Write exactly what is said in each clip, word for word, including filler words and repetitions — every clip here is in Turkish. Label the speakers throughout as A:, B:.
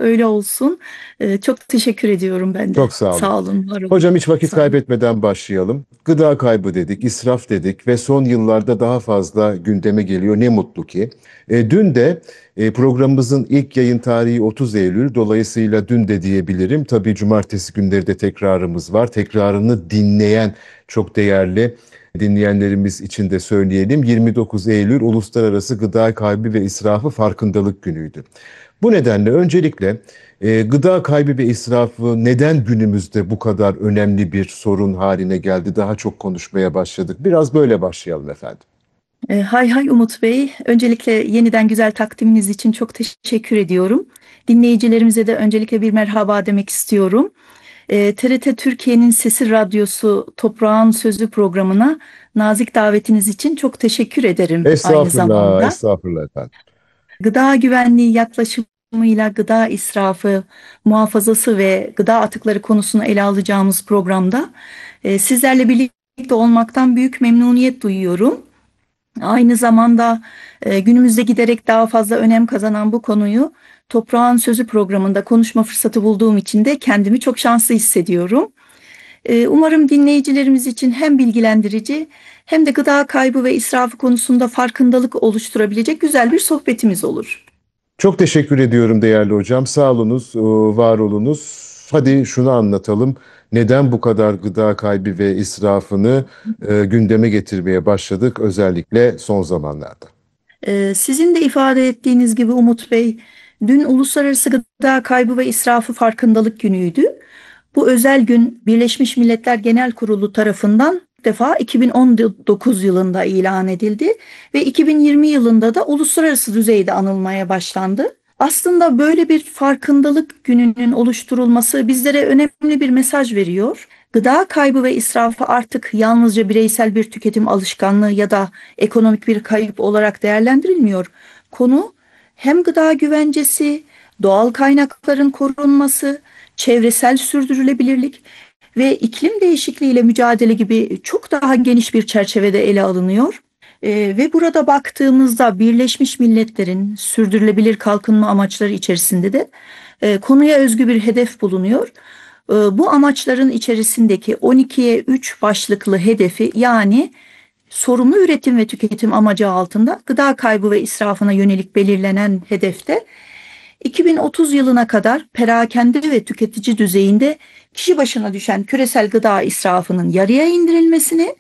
A: öyle olsun. Ee, çok teşekkür ediyorum ben de.
B: Çok sağ olun.
A: Sağ olun, var olun.
B: Hocam hiç vakit
A: Sağ olun.
B: kaybetmeden başlayalım. Gıda kaybı dedik, israf dedik ve son yıllarda daha fazla gündeme geliyor. Ne mutlu ki. E, dün de e, programımızın ilk yayın tarihi otuz Eylül. Dolayısıyla dün de diyebilirim. Tabii cumartesi günleri de tekrarımız var. Tekrarını dinleyen çok değerli dinleyenlerimiz için de söyleyelim. yirmi dokuz Eylül Uluslararası Gıda Kaybı ve İsrafı Farkındalık Günü'ydü. Bu nedenle öncelikle e, gıda kaybı ve israfı neden günümüzde bu kadar önemli bir sorun haline geldi? Daha çok konuşmaya başladık. Biraz böyle başlayalım efendim.
A: Ee, hay hay Umut Bey. Öncelikle yeniden güzel takdiminiz için çok teşekkür ediyorum. Dinleyicilerimize de öncelikle bir merhaba demek istiyorum. Ee, T R T Türkiye'nin Sesi Radyosu Toprağın Sözü programına nazik davetiniz için çok teşekkür ederim aynı
B: Estağfurullah,
A: zamanda.
B: estağfurullah efendim.
A: Gıda güvenliği yaklaşımıyla gıda israfı, muhafazası ve gıda atıkları konusunu ele alacağımız programda e, sizlerle birlikte olmaktan büyük memnuniyet duyuyorum. Aynı zamanda e, günümüzde giderek daha fazla önem kazanan bu konuyu Toprağın Sözü programında konuşma fırsatı bulduğum için de kendimi çok şanslı hissediyorum. E, umarım dinleyicilerimiz için hem bilgilendirici hem de gıda kaybı ve israfı konusunda farkındalık oluşturabilecek güzel bir sohbetimiz olur.
B: Çok teşekkür ediyorum değerli hocam. Sağ olunuz, e, var olunuz. Hadi şunu anlatalım. Neden bu kadar gıda kaybı ve israfını e, gündeme getirmeye başladık özellikle son zamanlarda?
A: Ee, sizin de ifade ettiğiniz gibi Umut Bey, dün Uluslararası Gıda Kaybı ve İsrafı Farkındalık Günü'ydü. Bu özel gün Birleşmiş Milletler Genel Kurulu tarafından ilk defa iki bin on dokuz yılında ilan edildi ve iki bin yirmi yılında da uluslararası düzeyde anılmaya başlandı. Aslında böyle bir farkındalık gününün oluşturulması bizlere önemli bir mesaj veriyor. Gıda kaybı ve israfı artık yalnızca bireysel bir tüketim alışkanlığı ya da ekonomik bir kayıp olarak değerlendirilmiyor. Konu hem gıda güvencesi, doğal kaynakların korunması, çevresel sürdürülebilirlik ve iklim değişikliğiyle mücadele gibi çok daha geniş bir çerçevede ele alınıyor. Ee, ve burada baktığımızda Birleşmiş Milletler'in sürdürülebilir kalkınma amaçları içerisinde de e, konuya özgü bir hedef bulunuyor. E, bu amaçların içerisindeki on ikiye üç başlıklı hedefi, yani sorumlu üretim ve tüketim amacı altında gıda kaybı ve israfına yönelik belirlenen hedefte iki bin otuz yılına kadar perakende ve tüketici düzeyinde kişi başına düşen küresel gıda israfının yarıya indirilmesini,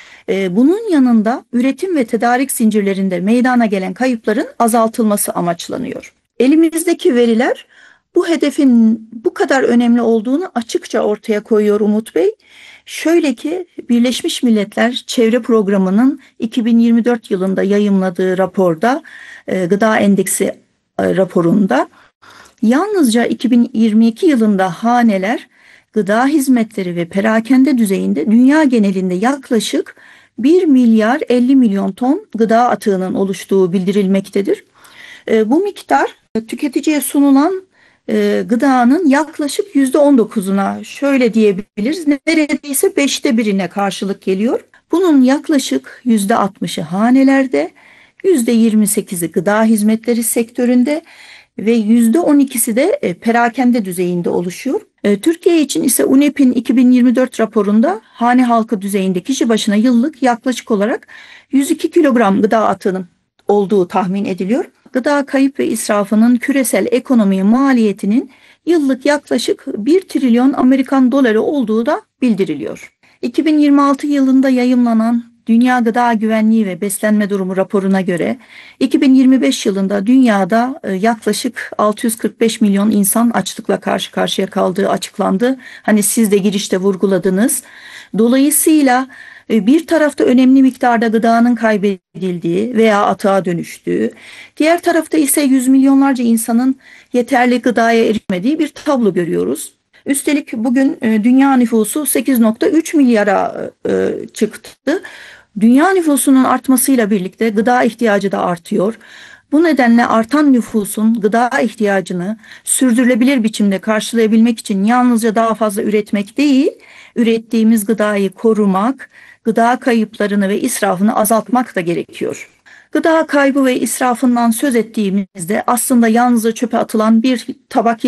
A: e, bunun yanında üretim ve tedarik zincirlerinde meydana gelen kayıpların azaltılması amaçlanıyor. Elimizdeki veriler bu hedefin bu kadar önemli olduğunu açıkça ortaya koyuyor Umut Bey. Şöyle ki, Birleşmiş Milletler Çevre Programı'nın iki bin yirmi dört yılında yayımladığı raporda, e, Gıda Endeksi e, raporunda, yalnızca iki bin yirmi iki yılında haneler gıda hizmetleri ve perakende düzeyinde dünya genelinde yaklaşık bir milyar elli milyon ton gıda atığının oluştuğu bildirilmektedir. E, bu miktar e, tüketiciye sunulan e, gıdanın yaklaşık yüzde on dokuzuna, şöyle diyebiliriz, neredeyse beşte birine karşılık geliyor. Bunun yaklaşık yüzde altmışı hanelerde, yüzde yirmi sekizi gıda hizmetleri sektöründe ve yüzde on ikisi de e, perakende düzeyinde oluşuyor. E, Türkiye için ise U N E P'in iki bin yirmi dört raporunda hane halkı düzeyinde kişi başına yıllık yaklaşık olarak yüz iki kilogram gıda atığının olduğu tahmin ediliyor. Gıda kayıp ve israfının küresel ekonomiye maliyetinin yıllık yaklaşık bir trilyon Amerikan doları olduğu da bildiriliyor. iki bin yirmi altı yılında yayımlanan Dünya Gıda Güvenliği ve Beslenme Durumu raporuna göre iki bin yirmi beş yılında dünyada e, yaklaşık altı yüz kırk beş milyon insan açlıkla karşı karşıya kaldığı açıklandı. Hani siz de girişte vurguladınız. Dolayısıyla e, bir tarafta önemli miktarda gıdanın kaybedildiği veya atığa dönüştüğü, diğer tarafta ise yüz milyonlarca insanın yeterli gıdaya erişmediği bir tablo görüyoruz. Üstelik bugün e, dünya nüfusu sekiz nokta üç milyara e, çıktı. Dünya nüfusunun artmasıyla birlikte gıda ihtiyacı da artıyor. Bu nedenle artan nüfusun gıda ihtiyacını sürdürülebilir biçimde karşılayabilmek için yalnızca daha fazla üretmek değil, ürettiğimiz gıdayı korumak, gıda kayıplarını ve israfını azaltmak da gerekiyor. Gıda kaybı ve israfından söz ettiğimizde aslında yalnızca çöpe atılan bir tabak